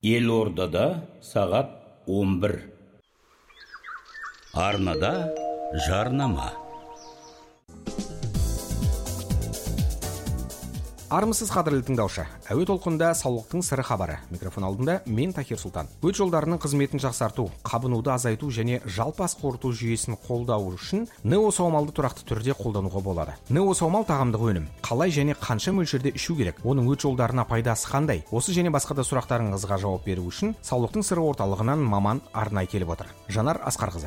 Елордада сағат 11. Арнада жарнама. Армысыз қадірлі тыңдаушы. Әуе толқында саулықтың сыры хабары. Микрофон алдында мен Тахир Сұлтан. Өт жолдарының қызметін жақсарту, қабынуды азайту және жалпы ас қорыту жүйесін қолдау үшін Нео саумалды тұрақты түрде қолдануға болады. Нео саумал тағамдық өнім. Қалай және қанша мөлшерде ішу керек? Оның өт жолдарына пайдасы қандай? Осы және басқа да сұрақтарыңызға жауап беру үшін саулықтың сыры орталығынан маман арнайы келіп отыр. Жанар Асқарқызы.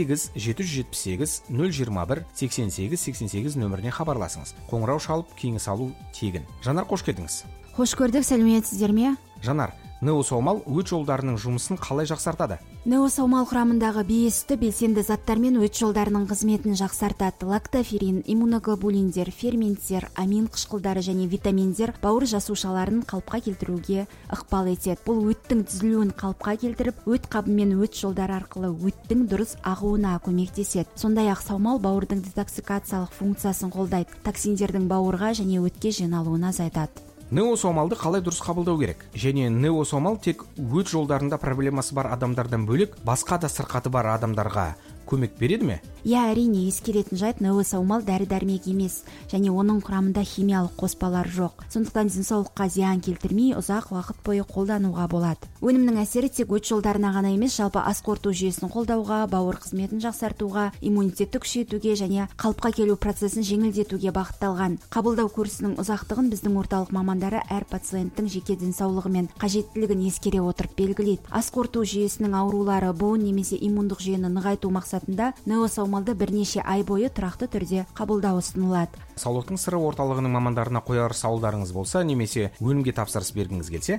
8-778-021-88-88 нөміріне хабарласыңыз. Қоңырау шалып кеңес алу тегін. Жанар, қош келдіңіз. Қош көрдік, сәлеметсіздер ме? Жанар, Нео саумал өт жолдарының жұмысын қалай жақсартады? Нео саумал құрамындағы бейісті белсенді заттармен өт жолдарының қызметін жақсартады. Лактоферин, иммуноглобулиндер, ферменттер, амин қышқылдары және витаминдер бауыр жасушаларын қалыпқа келтіруге ықпал етеді. Бұл өттің түзілуін қалыпқа келтіріп, өт қабымен өт жолдары арқылы өттің дұрыс ағуына көмектеседі. Сондай-ақ саумал бауырдың детоксикациялық функциясын қолдайды. Токсиндердің бауырға және өтке жиналуын азайтады. Нео саумалды қалай дұрыс қабылдау керек? Және нео саумал тек өт жолдарында проблемасы бар адамдардан бөлек, басқа да сырқаты бар адамдарға көмек береді ме? Иә, әрине, ескеретін жайт, нео саумал дәрі-дәрмек емес, және оның құрамында химиялық қоспалар жоқ. Сондықтан денсаулыққа зиян келтірмей, ұзақ уақыт бойы қолдануға болады. Өнімнің әсері тек өт жолдарына ғана емес, жалпы ас қорыту жүйесін қолдауға, бауыр қызметін жақсартуға, иммунитетті күшейтуге және қалыпқа келу процесін жеңілдетуге бағытталған. Қабылдау курсының ұзақтығын біздің орталық мамандары әр пациенттің жеке денсаулығы мен қажеттілігін ескере отырып белгілейді. Ас қорыту жүйесінің аурулары, буын немесе иммундық жүйені нығайту мақсатында нео саумалды бірнеше ай бойы тұрақты түрде қабылдау ұсынылады. Саулықтың сыры орталығының мамандарына қояр сауалдарыңыз болса, немесе өнімге тапсырыс бергіңіз келсе,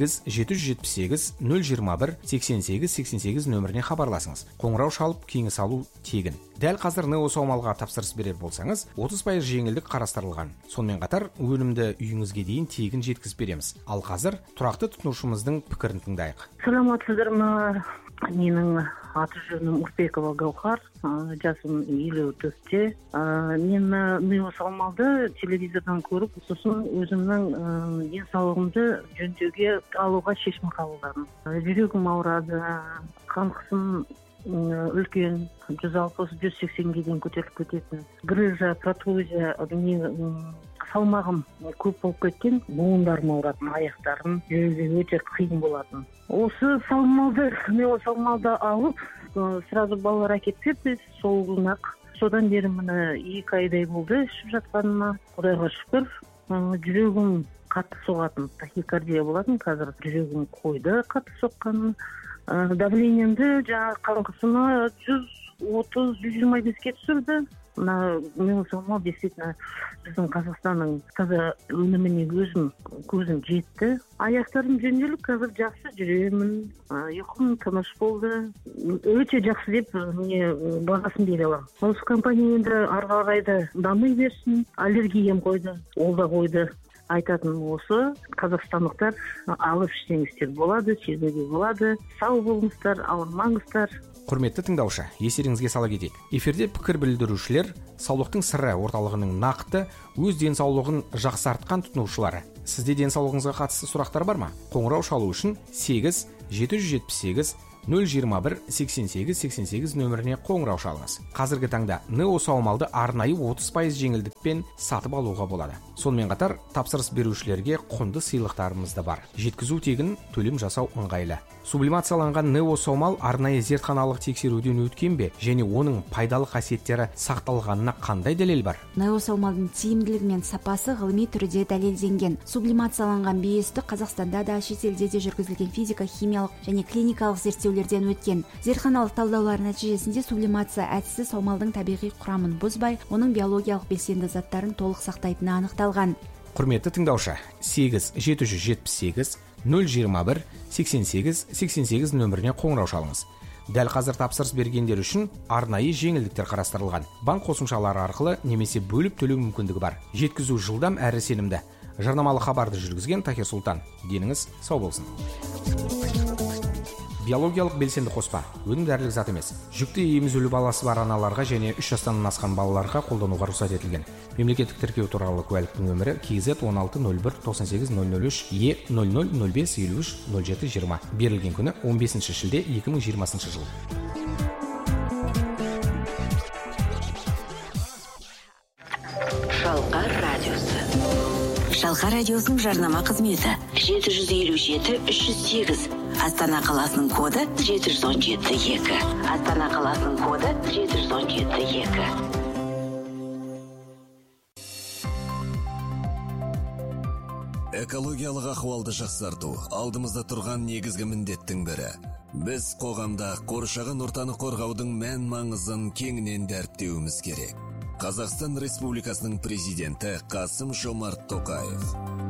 8-778-021-88-88 нөміріне хабарласыңыз. Қоңырау шалып кеңес алу тегін. Дәл қазір нео саумалға тапсырыс берер болсаңыз, 30% жеңілдік қарастырылған. Сонымен қатар өнімді үйіңізге дейін тегін жеткізіп береміз. Ал қазір тұрақты тұтынушымыздың пікірін тыңдайық. Саламатсыздар ма? Менің аты жөнім Урпекова Гаухар, жасым 54-те. Мен нео саумалды телевизордан көріп, сосын өзімнің денсаулығымды жөндеуге алуға шешім қабылдадым. Жүрегім ауырады, қан қысым үлкен, 160-180-ге дейін көтеріліп кететін. Грыжа, протрузия, салмағым көп болып кеткен, буындарым ауыратын, аяқтарым жүруге өте қиын болатын. Осы нео саумалды алып, сразу балалар әкеп берді, сол күні-ақ. Содан бері міне 2 айдай болды ішіп жатқаныма. Құдайға шүкір, жүрегім қатты соғатын, тахикардия болатын, қазір жүрегім қойды қатты соққанын. Давлениемді, қан қысымы 130-125-ге түсірді. Нео саумал действительно біздің Қазақстанның таза өніміне көзім жетті. Аяқтарым жөнделіп, қазір жақсы жүремін, ұйқым тыныш болды. Өте жақсы деп мне бағасын бере аламын. Осы компания енді ары қарай да дами берсін. Аллергиям қойды, ол да қойды. Айтатын осы, қазақстандықтар алып ішсеңіздер болады, сезінуге болады. Сау болыңыздар, ауырмаңыздар. Құрметті тыңдаушы, естеріңізге сала кетейік. Эфирде пікір білдірушілер саулықтың сыры орталығының нақты өз денсаулығын жақсартқан тұтынушылары. Сізде денсаулығыңызға қатысты сұрақтар бар ма? Қоңырау шалу үшін 8-778-021-88-88 нөміріне қоңырау шалыңыз. Қазіргі таңда нео саумалды арнайы 30% жеңілдікпен сатып алуға болады. Сонымен қатар тапсырыс берушілерге құнды сыйлықтарымыз да бар. Жеткізу тегін, төлем жасау ыңғайлы. Сублимацияланған нео саумал арнайы зертханалық тексеруден өткен бе, және оның пайдалы қасиеттері сақталғанына қандай дәлел бар? Нео саумалдың тиімділігі мен сапасы ғылыми түрде дәлелденген. Сублимацияланған бейісті Қазақстанда да, шетелде де жүргізілген физика-химиялық және клиникалық зерттеулерден өткен. Зертханалық талдаулар нәтижесінде сублимация әдісі саумалдың табиғи құрамын бұзбай, оның биологиялық белсенді заттарын толық сақтайтыны анықталған. Құрметті тыңдаушы, 8-778-021-88-88 нөміріне қоңырау шалыңыз. Дәл қазір тапсырыс бергендер үшін арнайы жеңілдіктер қарастырылған. Банк қосымшалары арқылы немесе бөліп төлеу мүмкіндігі бар. Жеткізу жылдам әрі сенімді. Жарнамалық хабарды жүргізген Тахир Сұлтан. Деніңіз сау болсын. биологиялық белсенді қоспа, өнім дәрілік зат емес. Жүкті емізулі баласы бар аналарға және 3 жастан асқан балаларға қолдануға рұқсат етілген. Мемлекеттік тіркеу туралы куәліктің нөмірі KZ 16019803 E0005530720. Берілген күні 15 шілде 2020 жыл. Шалқар радиосы. Шалқар радиосының жарнама қызметі 757-308. Астана қаласының коды 717-2. Астана қаласының коды 717-2. Экологиялық ахуалды жақсарту алдымызда тұрған негізгі міндеттің бірі. Біз қоғамда қоршаған ортаны қорғаудың мән маңызын кеңінен дәріптеуіміз керек. Қазақстан Республикасының президенті Қасым-Жомарт Тоқаев.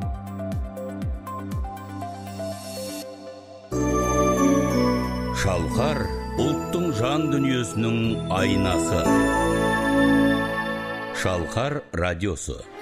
Шалқар ұлттың жан дүниесінің айнасы. Шалқар радиосы.